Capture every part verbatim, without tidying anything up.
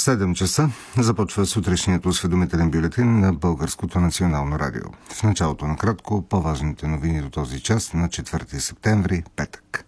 седем часа започва сутрешният осведомителен бюлетин на Българското национално радио. В началото на кратко по-важните новини до този час на четвърти септември, петък.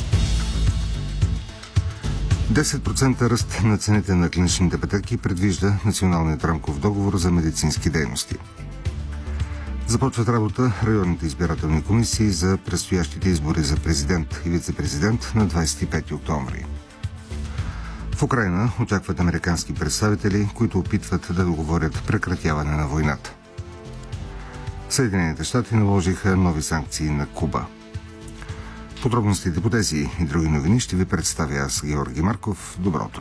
десет процента ръст на цените на клиничните пътеки предвижда Националният рамков договор за медицински дейности. Започват работа районните избирателни комисии за предстоящите избори за президент и вице-президент на двадесет и пети октомври. В Украйна очакват американски представители, които опитват да договорят прекратяване на войната. Съединените щати наложиха нови санкции на Куба. Подробностите по тези и други новини ще ви представя аз, Георги Марков. Добро утро!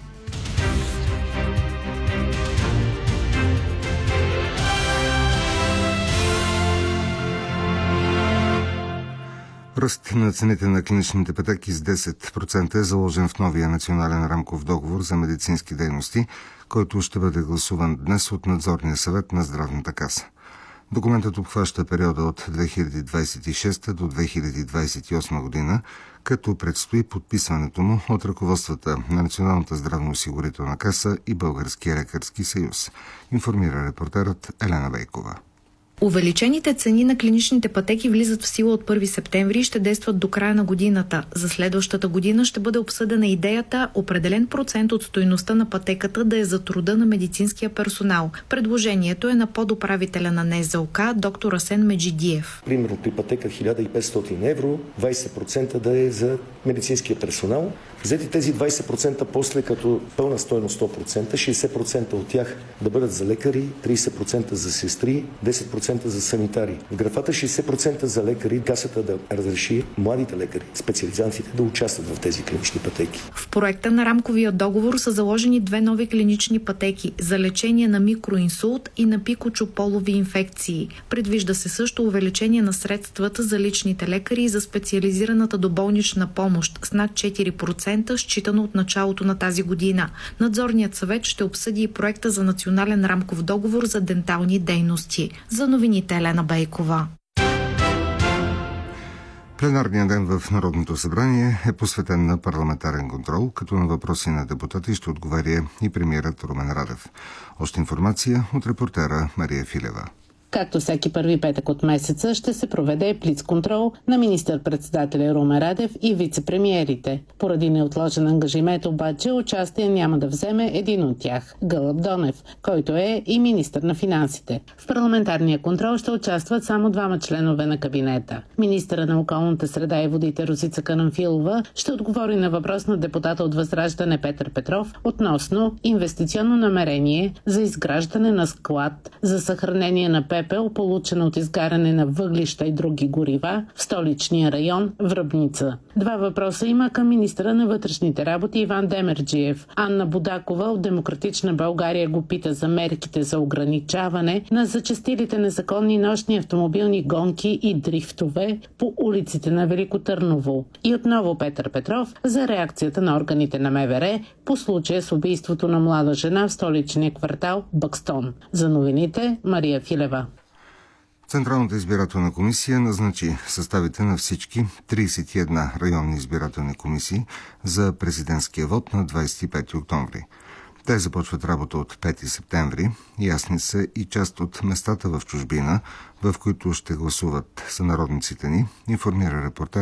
Ръст на цените на клиничните пътеки с десет процента е заложен в новия национален рамков договор за медицински дейности, който ще бъде гласуван днес от Надзорния съвет на Здравната каса. Документът обхваща периода от две хиляди двадесет и шеста до две хиляди двадесет и осма година, като предстои подписването му от ръководствата на Националната здравноосигурителна каса и Българския лекарски съюз, информира репортерът Елена Бейкова. Увеличените цени на клиничните пътеки влизат в сила от първи септември и ще действат до края на годината. За следващата година ще бъде обсъдена идеята определен процент от стойността на пътеката да е за труда на медицинския персонал. Предложението е на подуправителя на НЗОК, доктор Асен Меджидиев. Примерно при пътека хиляда и петстотин евро, двадесет процента да е за медицинския персонал. Взети тези двадесет процента после като пълна стойност сто процента, шейсет процента от тях да бъдат за лекари, тридесет процента за сестри, десет процента за санитари. В графата шейсет процента за лекари касата да разреши младите лекари, специализантите да участват в тези клинични пътеки. В проекта на рамковия договор са заложени две нови клинични пътеки за лечение на микроинсулт и на пикочополови инфекции. Предвижда се също увеличение на средствата за личните лекари и за специализираната доболнична помощ с над четири процента, считано от началото на тази година. Надзорният съвет ще обсъди и проекта за национален рамков договор за дентални дейности. За новините Елена Бейкова. Пленарният ден в Народното събрание е посветен на парламентарен контрол, като на въпроси на депутати ще отговаря и премиерът Румен Радев. Още информация от репортера Мария Филева. Както всеки първи петък от месеца ще се проведе блицконтрол на министър-председателя Румен Радев и вице-премиерите. Поради неотложен ангажимент обаче участие няма да вземе един от тях – Гълъб Донев, който е и министър на финансите. В парламентарния контрол ще участват само двама членове на кабинета. Министъра на околната среда и водите Росица Карамфилова ще отговори на въпрос на депутата от Възраждане Петър Петров относно инвестиционно намерение за изграждане на склад за съхранение на пепел, получен от изгаряне на въглища и други горива в столичния район Връбница. Два въпроса има към министъра на вътрешните работи Иван Демерджиев. Анна Будакова от Демократична България го пита за мерките за ограничаване на зачестилите незаконни нощни автомобилни гонки и дрифтове по улиците на Велико Търново. И отново Петър Петров за реакцията на органите на МВР по случая с убийството на млада жена в столичния квартал Бъкстон. За новините Мария Филева. Централната избирателна комисия назначи съставите на всички тридесет и една районни избирателни комисии за президентския вод на двадесет и пети октомври. Те започват работа от пети септември. Ясни са и част от местата в чужбина, в които ще гласуват сънародниците ни, информира репортер